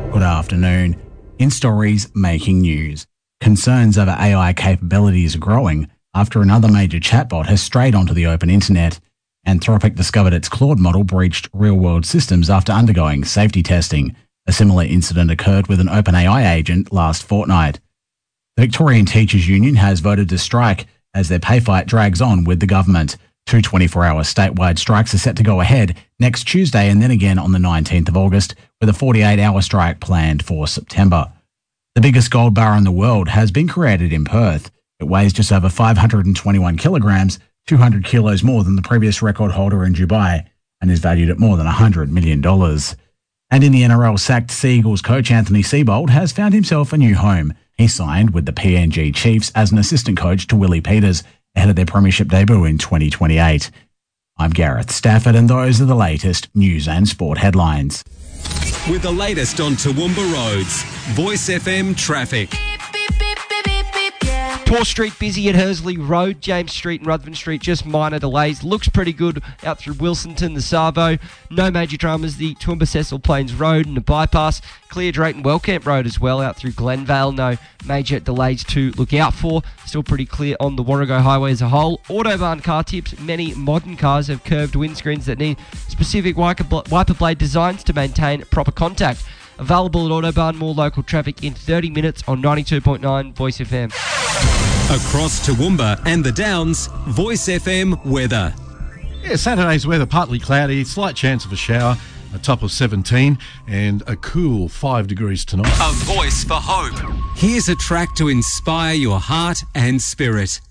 Good afternoon. In stories making news, concerns over AI capabilities are growing after another major chatbot has strayed onto the open internet. Anthropic discovered its Claude model breached real-world systems after undergoing safety testing. A similar incident occurred with an OpenAI agent last fortnight. The Victorian Teachers Union has voted to strike as their pay fight drags on with the government. 2 24-hour statewide strikes are set to go ahead next Tuesday and then again on the 19th of August, with a 48-hour strike planned for September. The biggest gold bar in the world has been created in Perth. It weighs just over 521 kilograms, 200 kilos more than the previous record holder in Dubai, and is valued at more than $100 million. And in the NRL, sacked Seagulls coach Anthony Seibold has found himself a new home. He signed with the PNG Chiefs as an assistant coach to Willie Peters ahead of their premiership debut in 2028. I'm Gareth Stafford, and those are the latest news and sport headlines. With the latest on Toowoomba roads, Voice FM traffic. Tor Street busy at Hursley Road, James Street and Ruthven Street just minor delays. Looks pretty good out through Wilsonton, the Savo. No major dramas, the Toowoomba Cecil Plains Road and the bypass. Clear Drayton Wellcamp Road as well out through Glenvale. No major delays to look out for. Still pretty clear on the Warrego Highway as a whole. Autobahn car tips. Many modern cars have curved windscreens that need specific wiper blade designs to maintain proper contact. Available at Autobahn. More local traffic in 30 minutes on 92.9 Voice FM. Across Toowoomba and the Downs, Voice FM weather. Yeah, Saturday's weather partly cloudy, slight chance of a shower, a top of 17 and a cool 5 degrees tonight. A voice for hope. Here's a track to inspire your heart and spirit.